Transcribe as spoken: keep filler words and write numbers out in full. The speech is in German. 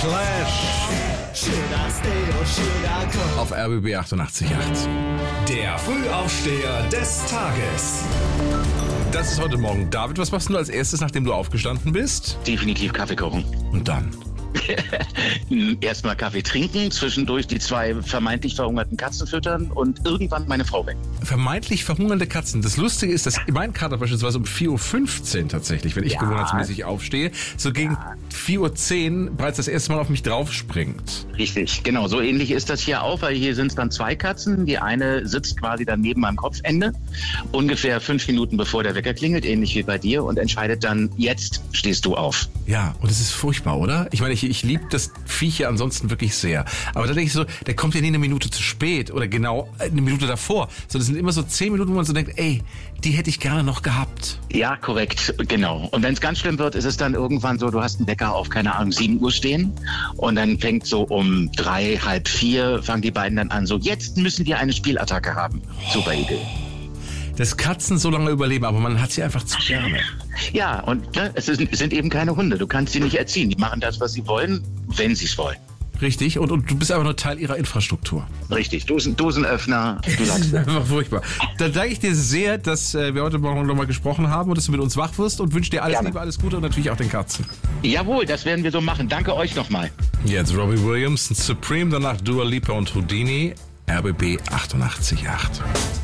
Clash. Auf R B B achtundachtzig Komma acht. Der Frühaufsteher des Tages. Das ist heute Morgen. David, was machst du als erstes, nachdem du aufgestanden bist? Definitiv Kaffee kochen. Und dann? Erstmal Kaffee trinken, zwischendurch die zwei vermeintlich verhungerten Katzen füttern und irgendwann meine Frau weg. Vermeintlich verhungernde Katzen. Das Lustige ist, dass mein Kater beispielsweise um vier Uhr fünfzehn tatsächlich, wenn ich Ja. gewohnheitsmäßig aufstehe, so gegen Ja. vier Uhr zehn bereits das erste Mal auf mich drauf springt. Richtig, genau. So ähnlich ist das hier auch, weil hier sind es dann zwei Katzen. Die eine sitzt quasi dann neben meinem Kopfende, ungefähr fünf Minuten bevor der Wecker klingelt, ähnlich wie bei dir, und entscheidet dann, jetzt stehst du auf. Ja, und es ist furchtbar, oder? Ich meine, ich, ich liebe das Viech ja ansonsten wirklich sehr. Aber da denke ich so, der kommt ja nie eine Minute zu spät oder genau eine Minute davor. Sondern es sind immer so zehn Minuten, wo man so denkt, ey, die hätte ich gerne noch gehabt. Ja, korrekt, genau. Und wenn es ganz schlimm wird, ist es dann irgendwann so, du hast einen Wecker auf, keine Ahnung, sieben Uhr stehen und dann fängt so um drei, halb vier, fangen die beiden dann an, so, jetzt müssen wir eine Spielattacke haben. Super Idee. Dass Katzen so lange überleben, aber man hat sie einfach zu gerne. Ja, und ne, es, ist, es sind eben keine Hunde. Du kannst sie nicht erziehen. Die machen das, was sie wollen, wenn sie es wollen. Richtig, und, und du bist aber nur Teil ihrer Infrastruktur. Richtig, Dosen, Dosenöffner, du Das sagst ist es. einfach furchtbar. Dann danke ich dir sehr, dass äh, wir heute Morgen nochmal gesprochen haben und dass du mit uns wach wirst und wünsche dir alles Gerne. Liebe, alles Gute und natürlich auch den Katzen. Jawohl, das werden wir so machen. Danke euch nochmal. Jetzt Robbie Williams, Supreme, danach Dua Lipa und Houdini, R B B achtundachtzig Komma acht.